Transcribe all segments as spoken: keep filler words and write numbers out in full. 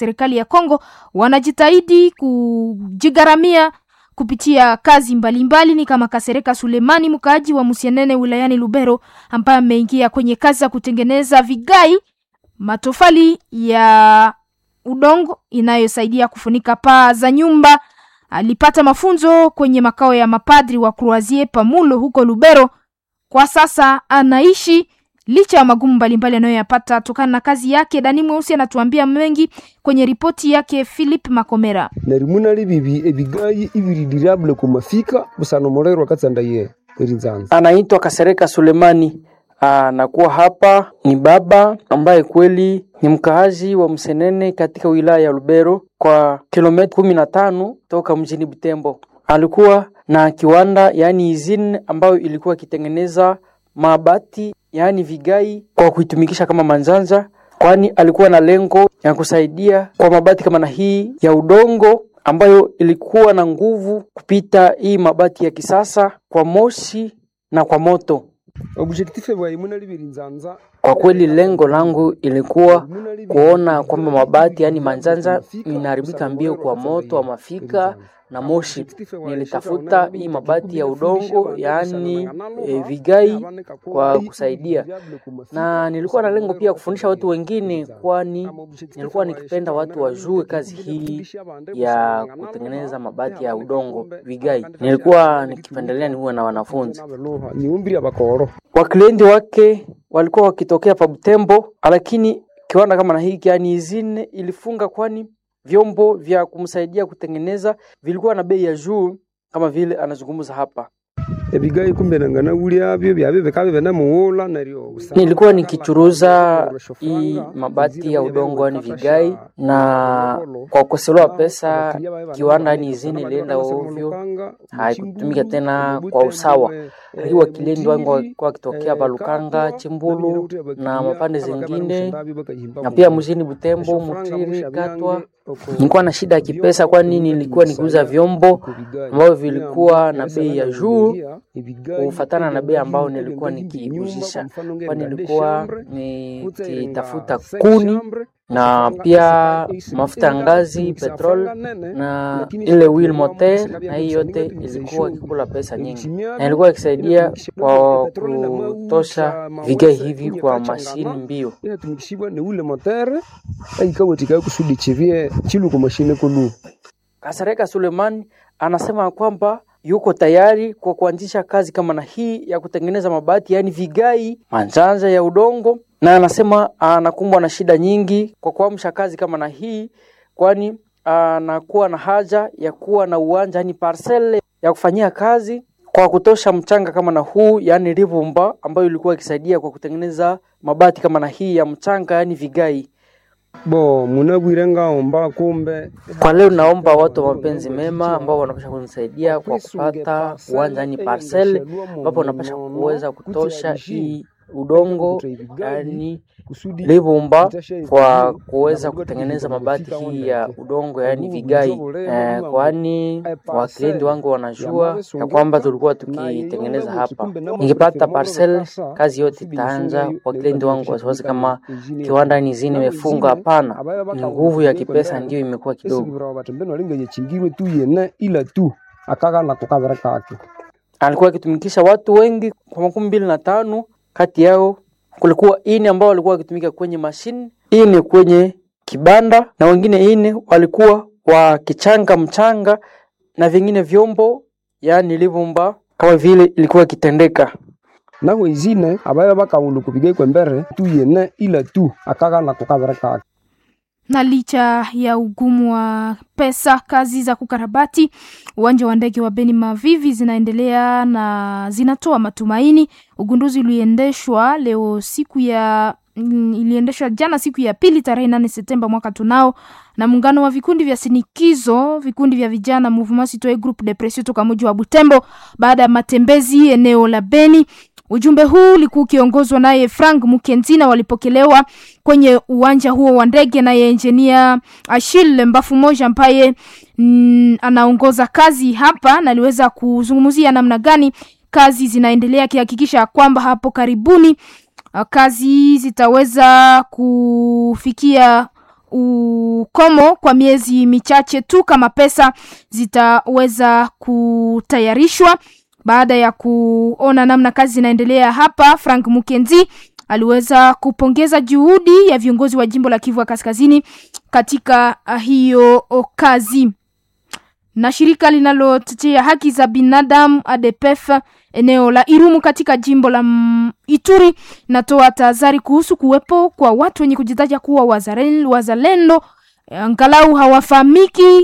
serikali ya Kongo wanajitahidi kujigaramia kupitia kazi mbalimbali mbali. Ni kama Kasereka Sulemani, mkaaji wa Musienene wilayani Lubero, ambaye ameingia kwenye kazi za kutengeneza vigai, matofali ya udongo inayosaidia kufunika paa za nyumba. Alipata mafunzo kwenye makao ya mapadri wa Croisier Pamulo huko Lubero. Kwa sasa anaishi licha ya magumu mbalimbali anayoyapata tokana na kazi yake. Dani Mweusi anatuambia mengi kwenye ripoti yake Philip Makomera. Narimuna libibi ebigayi ibiridirable kumafika busano morero katsandaye erinzanza. Anaitwa Kasereka Sulemani. Anakuwa hapa ni baba ambaye kweli ni mkaazi wa Msenene katika wilaya ya Lubero kwa kilomita kumi na tano toka mjini Butembo. Alikuwa na kiwanda yani izine ambayo ilikuwa kitengeneza mabati yani vigai kwa kuitumikisha kama manzanza, kwani alikuwa na lengo ya kusaidia kwa mabati kama na hii ya udongo ambayo ilikuwa na nguvu kupita hii mabati ya kisasa kwa moshi na kwa moto. Kwa kweli lengo langu ilikuwa kuona kwamba mabati yani manzanza inaharibika mbio kwa moto wa mafika na moshi. Nilitafuta hii mabati ya udongo yani e, vigai kwa kusaidia, na nilikuwa na lengo pia kufundisha watu wengine, kwani nilikuwa nikipenda watu wajue kazi hii ya kutengeneza mabati ya udongo vigai. Nilikuwa nikipendelea niwe na wanafunzi. Waklienti wake walikuwa wakitokea pa Butembo, lakini kiwanda kama na hiki yani izine ilifunga, kwani vyombo vya kumsaidia kutengeneza vilikuwa na bei ya juu kama vile anazungumza hapa. Ebigai kumbe nangana uli abyo byabe bekabe bena muola nario. Nilikuwa nikichuruza hii mabati ya udongo ni vigai, na kwa kukosewa pesa kiwanda ni izini ilienda ovyo, haikutumika tena kwa usawa. Hiyo kilindi wangu kwa kitokea Balukanga, Chimbulu na mapande zingine, na pia mjini Butembo, Mutiri, Katwa. Nilikuwa na shida ya kipesa, kwani nilikuwa nikiuza vyombo ambavyo vilikuwa na bei ya juu kufuatana na bei ambao nilikuwa nikiuzisha, kwani nilikuwa nikitafuta kuni na pia mafuta ya ngazi, petrol na ile wheel motor, na hiyo yote ilikuwa kikula pesa nyingi, na ilikuwa ikisaidia kwa kutosha vigai hivi kwa mashini mbio. Tumikishibwa ni ule motor aikawotika kusudi chivie chilu kwa mashine kulu. Kasereka Sulemani anasema kwamba yuko tayari kwa kuanzisha kazi kama na hii ya kutengeneza mabati yani vigai manzanza ya udongo, na anasema anakumbwa na shida nyingi kwa kuamsha kazi kama na hii, kwani anakuwa na haja ya kuwa na uwanja yani parcelle ya kufanyia kazi kwa kutosha mchanga kama na huu yani ribumba ambayo ilikuwa ikisaidia kwa kutengeneza mabati kama na hii ya mchanga yani vigai. Bo munabwirenga omba kumbe. Kwa leo naomba watu mapenzi mema ambao wanapasha kunisaidia kwa kupata uwanja ni parcel ambapo wanapasha kuweza kutosha hii udongo yani libumba kwa kuweza kutengeneza mabati hii ya udongo yani vigai. Eh, kwani waklienti wangu wanajua ya kwamba tulikuwa tukitengeneza hapa. Ningepata parcel kazi yote itaanza. Waklienti wangu wasiwasi kama kiwanda ni zini imefunga, hapana. Ni nguvu ya kipesa ndio imekuwa kidogo. Alikuwa akitumikisha watu wengi kwa makumi mbili na tano, kati yao kulikuwa ine ambao walikuwa wakitumika kwenye mashine, ine kwenye kibanda, na wengine ine walikuwa wakichanga mchanga na vingine vyombo yani libumba kama vile ilikuwa kitendeka. Naho izine abaya bakaulu kupigai kwa mbere tu yene ila tu akaga na kukabaraka. Na licha ya ugumu wa pesa, kazi za kukarabati uwanja wa ndege wa Beni Mavivi zinaendelea na zinatoa matumaini. Ugunduzi uliendeshwa leo siku ya mm, iliendeshwa jana siku ya pili tarehe nane Septemba mwaka tunao na muungano wa vikundi vya sinikizo, vikundi vya vijana Mouvement Citoyen Groupe de Pression toka mji wa Butembo baada ya matembezi eneo la Beni. Ujumbe huu ulikuwa ukiongozwa naye Frank Mukenzina, walipokelewa kwenye uwanja huo wa ndege na engineer Achille Mbafu Moja ambaye mm, anaongoza kazi hapa, na aliweza kuzungumzia namna gani kazi zinaendelea, kihakikisha kwamba hapo karibuni kazi zitaweza kufikia ukomo kwa miezi michache tu kama pesa zitaweza kutayarishwa. Baada ya kuona namna kazi zinaendelea hapa, Frank Mukenzi aliweza kupongeza juhudi ya viongozi wa jimbo la Kivu Kaskazini katika hiyo kazi. Na shirika linalotetea haki za binadamu A D P F eneo la Irumu katika jimbo la Ituri natoa tahadhari kuhusu kuwepo kwa watu wenye kujitaja kuwa wazalendo, wazalendo angalau hawafahamiki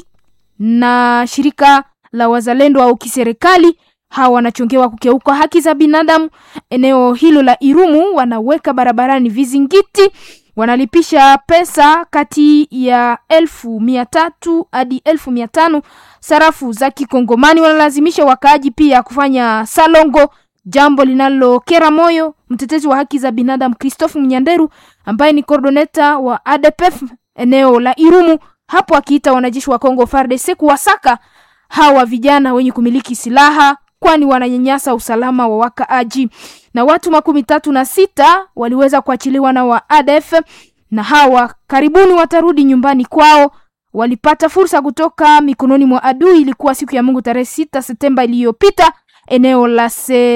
na shirika la wazalendo au kiserikali. Hawa wanachongewa kukeuka haki za binadamu eneo hilo la Irumu. Wanaweka barabarani vizingiti, wanalipisha pesa kati ya elfu mia tatu hadi elfu mia tano sarafu za kikongomani. Wanalazimisha wakaaji pia kufanya salongo, jambo linalokera moyo. Mtetezi wa haki za binadamu Christophe Mnyanderu ambaye ni coordinator wa A D P F eneo la Irumu hapo akiita wanajeshi wa Kongo F A R D C kuwasaka hawa vijana wenye kumiliki silaha, kwani wananyanyasa usalama wa wakaaji. Na watu makumi tatu na sita waliweza kuachiliwa na wa A D F na hawa karibuni watarudi nyumbani kwao. Walipata fursa kutoka mikononi mwa adui. Ilikuwa siku ya Mungu tarehe sita Septemba iliyopita eneo la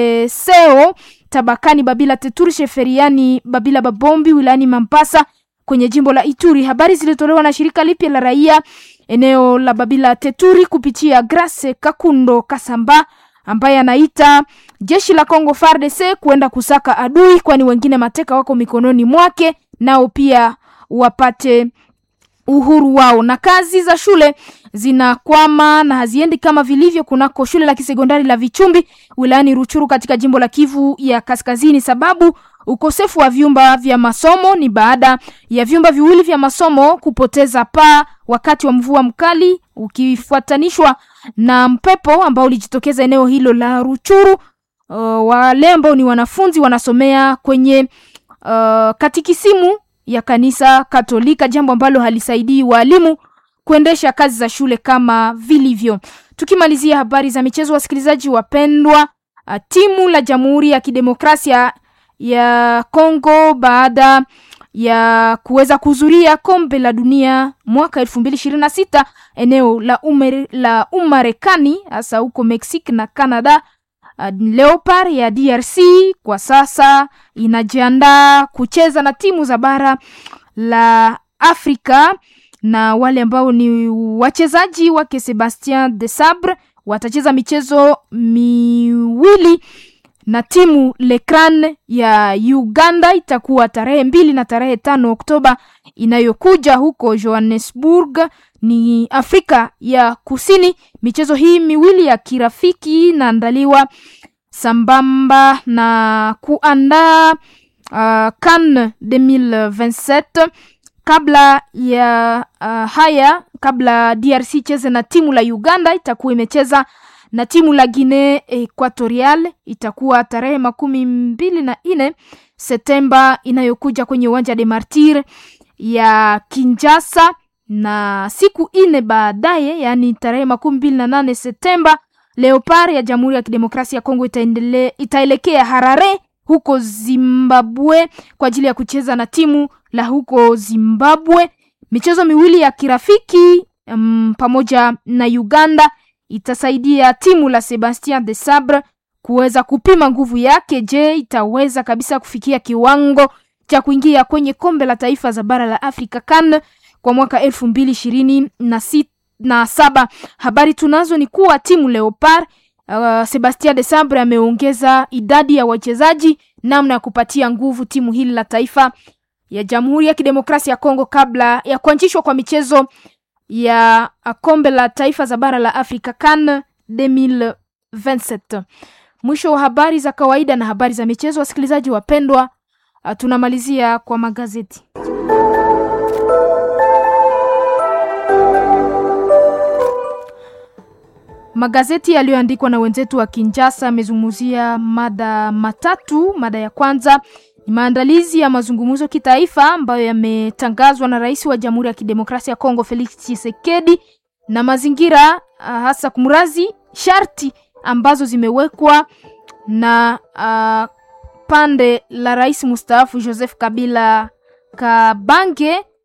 Seseo tabakani Babila Teturi Sheferiani Babila Babombi wilayani Mambasa kwenye jimbo la Ituri. Habari zilitolewa na shirika lipya la raia eneo la Babila Teturi kupitia Grace Kakundo Kasamba ambaye anaita jeshi la Kongo F A R D C kuenda kusaka adui, kwani wengine mateka wako mikononi mwake nao pia wapate uhuru wao. Na kazi za shule zinakwama na haziendi kama vilivyo kunako shule la kisekondari la Vichumbi wilayani Ruchuru katika jimbo la Kivu ya Kaskazini. Sababu ukosefu wa vyumba vya masomo ni baada ya vyumba viwili vya masomo kupoteza paa wakati wa mvua mkali ukifuatanishwa na mpepo ambao ulijitokeza eneo hilo la Ruchuru. Uh, wale ambao ni wanafunzi wanasomea kwenye uh, katikisimu ya kanisa Katolika, jambo ambalo halisaidii walimu kuendesha kazi za shule kama vilivyo. Tukimalizia habari za michezo, wasikilizaji wapendwa, uh, timu la Jamhuri ya Kidemokrasia ya Kongo baada ya kuweza kuhudhuria kombe la dunia mwaka elfu mbili ishirini na sita eneo la umere, la Umarekani hasa huko Mexico na Canada, uh, Leopard ya D R C kwa sasa inajiandaa kucheza na timu za bara la Afrika, na wale ambao ni wachezaji wake Sebastien Desabre watacheza michezo miwili na timu Lekran ya Uganda. Itakuwa tarehe mbili na tarehe tano Oktoba inayokuja huko Johannesburg ni Afrika ya Kusini. Michezo hii miwili ya kirafiki inaandaliwa sambamba na kuandaa uh, CAN elfu mbili ishirini na saba. Kabla ya uh, haya kabla D R C cheze na timu la Uganda, itakuwa imecheza na timu la Guinea Equatorial. Itakuwa tarehe makumi mbili na nne Septemba inayokuja kwenye uwanja de Martyr ya Kinshasa, na siku ine baadaye yani tarehe makumi mbili na nane Septemba Leopard ya Jamhuri ya Kidemokrasia ya Kongo itaendelea itaelekea Harare huko Zimbabwe kwa ajili ya kucheza na timu la huko Zimbabwe. Michezo miwili ya kirafiki um, pamoja na Uganda itasaidia timu la Sebastien Desabre kuweza kupima nguvu yake. Je, itaweza kabisa kufikia kiwango cha kuingia kwenye kombe la taifa za bara la Afrika CAN kwa mwaka elfu mbili ishirini na saba? Habari tunazo ni kuwa timu Leopard uh, Sebastien Desabre ameongeza idadi ya wachezaji namna ya kupatia nguvu timu hili la taifa ya Jamhuri ya Kidemokrasia ya Kongo kabla ya kuanzishwa kwa michezo ya kombe la taifa za bara la Afrika CAN elfu mbili ishirini na saba. Mwisho wa habari za kawaida na habari za michezo, wasikilizaji wapendwa, tunamalizia kwa magazeti. Magazeti yaliyoandikwa na wenzetu wa Kinshasa yamezungumzia mada matatu. Mada ya kwanza ni maandalizi ya mazungumzo kitaifa ambayo yametangazwa na Rais wa Jamhuri ya Kidemokrasia ya Kongo Felix Tshisekedi, na mazingira hasa kumrazi sharti ambazo zimewekwa na uh, pande la Rais mstaafu Joseph Kabila Kabange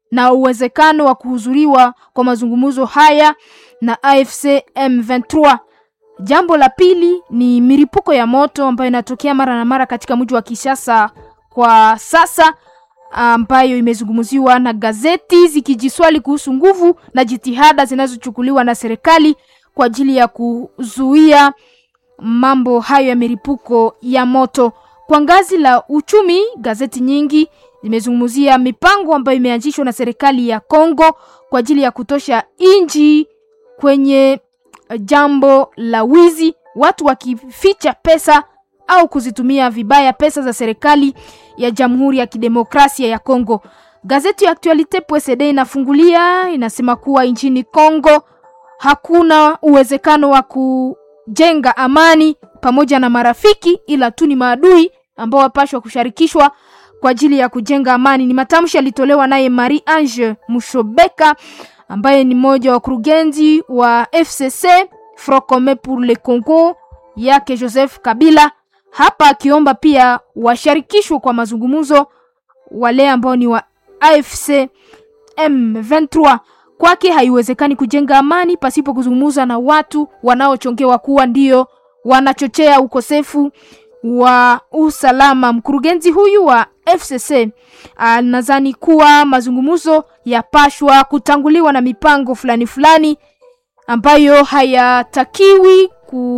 na uwezekano wa kuhudhuriwa kwa mazungumzo haya na A F C M ishirini na tatu. Jambo la pili ni milipuko ya moto ambayo inatokea mara na mara katika mji wa Kinshasa kwa sasa, ambayo imezungumziwa na gazeti zikijiswali kuhusu nguvu na jitihada zinazochukuliwa na serikali kwa ajili ya kuzuia mambo hayo ya milipuko ya moto. Kwa ngazi la uchumi, gazeti nyingi zimezungumzia mipango ambayo imeanzishwa na serikali ya Kongo kwa ajili ya kutosha inji kwenye jambo la wizi, watu wakificha pesa au kuzitumia vibaya pesa za serikali ya Jamhuri ya Kidemokrasia ya Kongo. Gazeti ya Actualite.cd inafungulia inasema kuwa nchini Kongo hakuna uwezekano wa kujenga amani pamoja na marafiki, ila tu ni maadui ambao wapashwa kusharikishwa kwa ajili ya kujenga amani. Ni matamshi yalitolewa naye Marie Ange Mushobeka ambaye ni mmoja wa kurugenzi wa F C C Front Commun pour le Congo yake Joseph Kabila, hapa akiomba pia washarikishwe kwa mazungumzo wale ambao ni wa A F C M ishirini na tatu. Kwake haiwezekani kujenga amani pasipo kuzungumza na watu wanaochongewa kuwa ndio wanachochea ukosefu wa usalama. Mkurugenzi huyu wa F C C anadhani kuwa mazungumzo yapashwa kutanguliwa na mipango fulani fulani ambayo hayatakiwi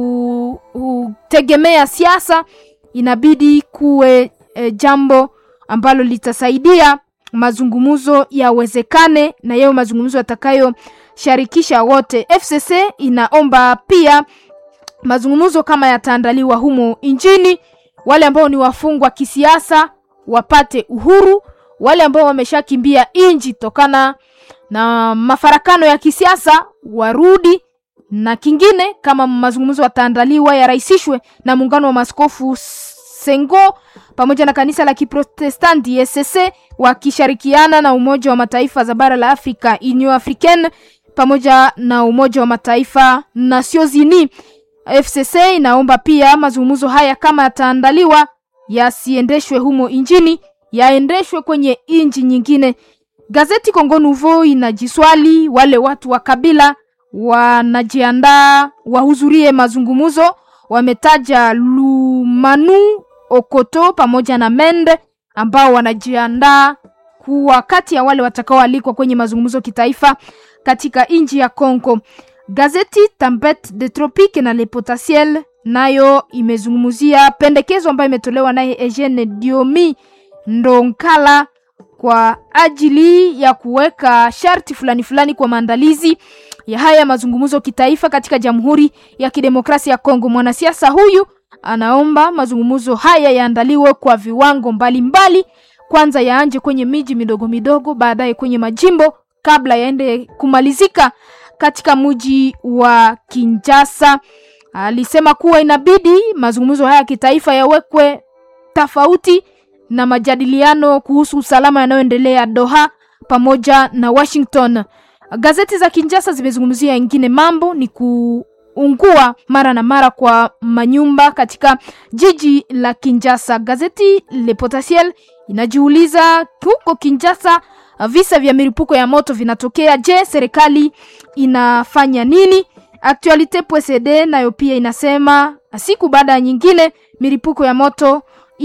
kutegemea siasa. Inabidi kuwe e, jambo ambalo litasaidia mazungumzo yawezekane na yao mazungumzo yatakayo sharikisha wote. F C C inaomba pia mazungumzo kama yataandaliwa humo injini, wale ambao ni wafungwa kisiasa wapate uhuru, wale ambao wameshakimbia inji tokana na mafarakano ya kisiasa warudi, na kingine kama mazungumzo yataandaliwa yarahisishwe na muungano wa maskofu Sengo pamoja na kanisa la Kiprotestanti S C wakishirikiana na Umoja wa Mataifa za bara la Afrika Union Africaine pamoja na Umoja wa Mataifa Nations Unies. F C C inaomba pia mazungumzo haya kama yataandaliwa yasiendeshwe humo injini, yaendeshwe kwenye inji nyingine. Gazeti Congo Nouveau inajiswali wale watu wa Kabila wanajiandaa wahudhurie mazungumzo. Wametaja Lumanu, Okoto pamoja na Mende ambao wanajiandaa kuwa kati ya wale watakaoalikwa kwenye mazungumzo kitaifa katika inji ya Kongo. Gazeti Tempete de Tropique na Le Potentiel nayo imezungumzia pendekezo ambayo imetolewa naye Eugene Diomi Ndonkala kwa ajili ya kuweka sharti fulani fulani kwa maandalizi ya haya mazungumzo kitaifa katika Jamhuri ya Kidemokrasia ya Kongo. Mwanasiasa huyu anaomba mazungumzo haya yaandaliwe kwa viwango mbalimbali, kwanza yaanje kwenye miji midogo midogo, baadaye kwenye majimbo kabla yaende kumalizika katika mji wa Kinshasa. Alisema kuwa inabidi mazungumzo haya kitaifa yawekwe tofauti na majadiliano kuhusu usalama yanayoendelea Doha pamoja na Washington. Gazeti za Kinshasa zimezungumzia ingine mambo ni kuungua mara na mara kwa manyumba katika jiji la Kinshasa. Gazeti Le Potentiel inajiuliza huko Kinshasa visa vya milipuko ya moto vinatokea, je, serikali inafanya nini? Actualite.cd nayo pia inasema siku baada ya nyingine milipuko ya moto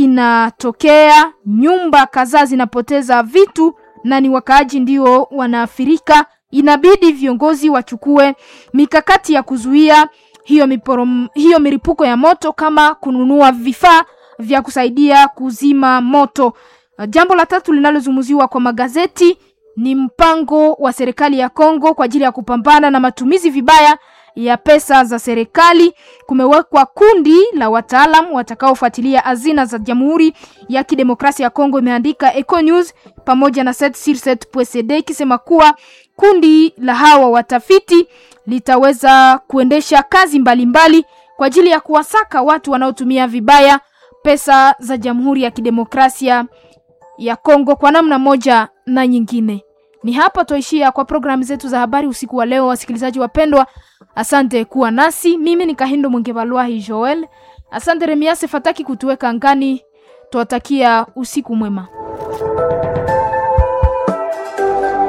inatokea, nyumba kadhaa zinapoteza vitu na ni wakaaji ndio wanaathirika. Inabidi viongozi wachukue mikakati ya kuzuia hiyo miporom, hiyo milipuko ya moto kama kununua vifaa vya kusaidia kuzima moto. Jambo la tatu linalozungumziwa kwa magazeti ni mpango wa serikali ya Kongo kwa ajili ya kupambana na matumizi vibaya ya pesa za serikali. Kumewekwa kundi la wataalamu watakaofuatilia hazina za Jamhuri ya Kidemokrasia ya Kongo, imeandika Eco News pamoja na sept sur sept.cd ikisema kuwa kundi la hawa watafiti litaweza kuendesha kazi mbalimbali mbali kwa ajili ya kuwasaka watu wanaotumia vibaya pesa za Jamhuri ya Kidemokrasia ya Kongo kwa namna moja na nyingine. Ni hapa toishia kwa programu zetu za habari usiku wa leo, wasikilizaji wapendwa. Asante kuwa nasi. Mimi ni Kahindo Mwengevalwahi Joel. Asante Remiase Fataki kutuweka angani. Tuwatakia usiku mwema.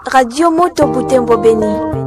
Radio Moto Butembo Beni.